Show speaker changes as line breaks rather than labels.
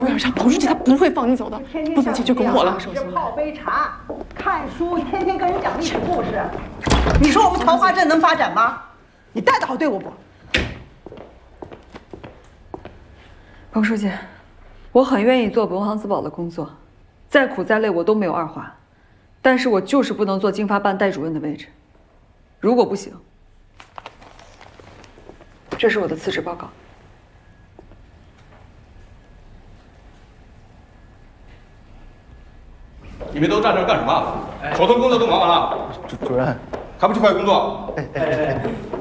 我要让保书记他不会放你走的，不放弃就跟我了。
泡杯茶，看书，天天跟人讲历史故事。你说我们桃花镇能发展吗？你带得好队伍不？
彭书记，我很愿意做文房四宝的工作，再苦再累我都没有二话，但是我就是不能做经发办代主任的位置。如果不行，这是我的辞职报告。
你们都站这儿干什么？口头工作都忙完了。
主任，
还不去快工作？
哎。